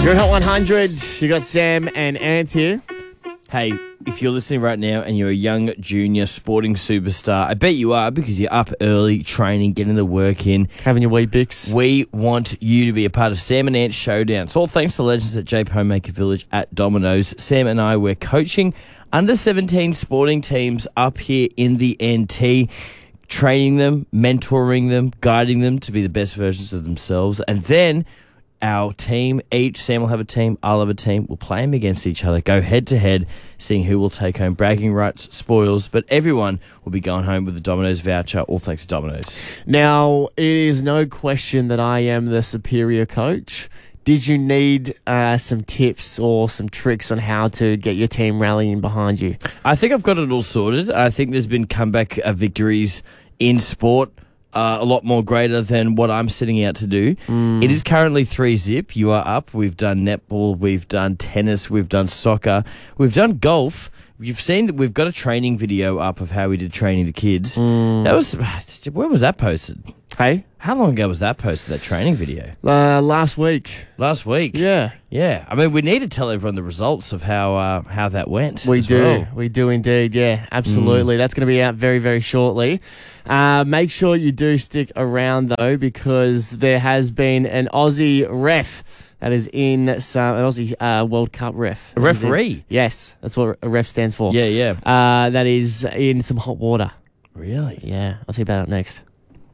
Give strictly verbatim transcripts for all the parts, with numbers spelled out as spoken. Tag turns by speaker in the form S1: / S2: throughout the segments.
S1: You're at Hot one hundred. You got Sam and Ant here.
S2: Hey, if you're listening right now and you're a young junior sporting superstar, I bet you are because you're up early, training, getting the work in.
S1: Having your wee bix.
S2: We want you to be a part of Sam and Ant Showdown. It's all thanks to legends at Jape Homemaker Village at Domino's. Sam and I, we're coaching under seventeen sporting teams up here in the N T, training them, mentoring them, guiding them to be the best versions of themselves. And then our team, each, Sam will have a team, I'll have a team, we'll play them against each other, go head to head, seeing who will take home bragging rights, spoils, but everyone will be going home with the Domino's voucher, all thanks to Domino's.
S1: Now, it is no question that I am the superior coach. Did you need uh, some tips or some tricks on how to get your team rallying behind you?
S2: I think I've got it all sorted. I think there's been comeback uh, victories in sport. Uh, a lot more greater than what I'm setting out to do. Mm. It is currently three zip. You are up. We've done netball. We've done tennis. We've done soccer. We've done golf. You've seen that we've got a training video up of how we did training the kids. Mm. That was, where was that posted?
S1: Hey?
S2: How long ago was that posted, that training video?
S1: Uh, last week.
S2: Last week?
S1: Yeah.
S2: Yeah. I mean, we need to tell everyone the results of how uh, how that went.
S1: We do.
S2: Well.
S1: We do indeed. Yeah, absolutely. Mm. That's going to be out very, very shortly. Uh, make sure you do stick around, though, because there has been an Aussie ref that is in some, an Aussie uh, World Cup ref.
S2: A referee?
S1: Yes, that's what a ref stands for.
S2: Yeah, yeah.
S1: Uh, that is in some hot water.
S2: Really?
S1: Yeah. I'll tell you about it next.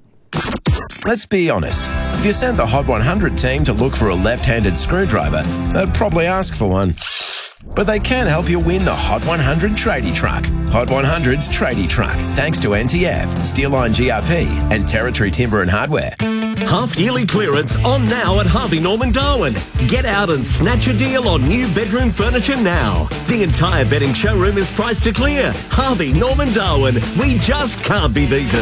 S3: Let's be honest. If you sent the Hot one hundred team to look for a left-handed screwdriver, they'd probably ask for one. But they can help you win the Hot one hundred tradie truck. Hot one hundred's tradie truck, thanks to N T F, Steelline G R P and Territory Timber and Hardware.
S4: Half-yearly clearance on now at Harvey Norman Darwin. Get out and snatch a deal on new bedroom furniture now. The entire bedding showroom is priced to clear. Harvey Norman Darwin. We just can't be beaten.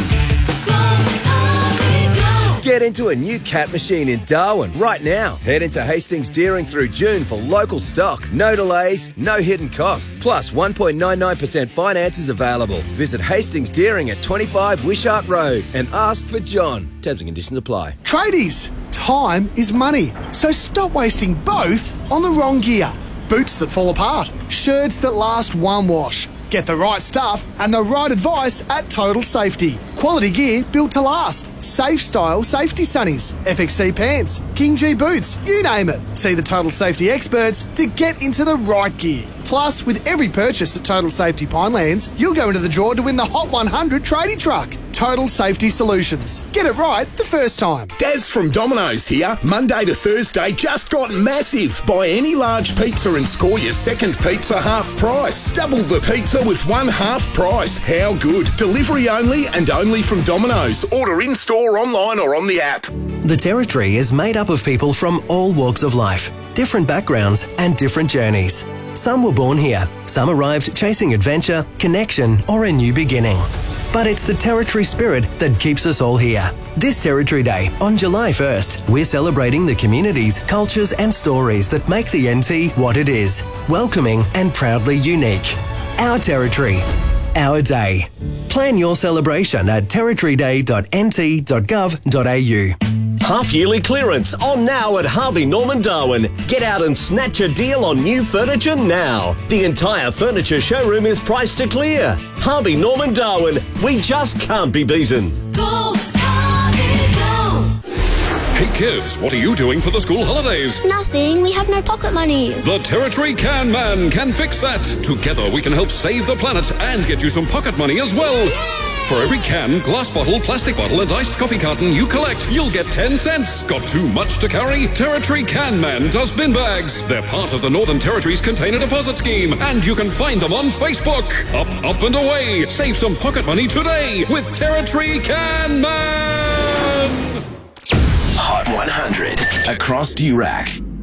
S5: Get into a new cat machine in Darwin right now. Head into Hastings Deering through June for local stock. No delays, no hidden cost. Plus one point nine nine percent finance is available. Visit Hastings Deering at twenty-five Wishart Road and ask for John. Terms and conditions apply.
S6: Tradies, time is money. So stop wasting both on the wrong gear. Boots that fall apart, shirts that last one wash. Get the right stuff and the right advice at Total Safety. Quality gear built to last. Safe style safety sunnies, F X C pants, King G boots, you name it. See the Total Safety experts to get into the right gear. Plus, with every purchase at Total Safety Pinelands, you'll go into the draw to win the Hot one hundred tradie truck. Total Safety Solutions. Get it right the first time.
S7: Daz from Domino's here. Monday to Thursday just got massive. Buy any large pizza and score your second pizza half price. Double the pizza with one half price. How good. Delivery only and only from Domino's. Order in-store, online or on the app.
S8: The Territory is made up of people from all walks of life, different backgrounds and different journeys. Some were born here, some arrived chasing adventure, connection or a new beginning. But it's the Territory spirit that keeps us all here. This Territory Day, on July first, we're celebrating the communities, cultures and stories that make the N T what it is. Welcoming and proudly unique. Our Territory. Our day. Plan your celebration at territory day dot n t dot gov dot a u.
S4: Half-yearly clearance on now at Harvey Norman Darwin. Get out and snatch a deal on new furniture now. The entire furniture showroom is priced to clear. Harvey Norman Darwin. We just can't be beaten.
S9: Go, Harvey, go!
S10: Hey kids, what are you doing for the school holidays?
S11: Nothing, we have no pocket money.
S10: The Territory Can Man can fix that. Together we can help save the planet and get you some pocket money as well.
S11: Yay!
S10: For every can, glass bottle, plastic bottle and iced coffee carton you collect, you'll get ten cents. Got too much to carry? Territory Can Man does bin bags. They're part of the Northern Territory's Container Deposit Scheme, and you can find them on Facebook. Up, up and away. Save some pocket money today with Territory Can Man.
S3: Hot one hundred across Durack.